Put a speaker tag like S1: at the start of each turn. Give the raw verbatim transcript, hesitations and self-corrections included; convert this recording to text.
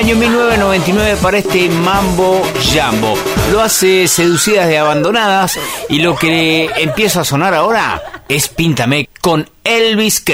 S1: Año mil novecientos noventa y nueve para este Mambo Jambo. Lo hace Seducidas de Abandonadas y lo que empieza a sonar ahora es Píntame con Elvis Crespo.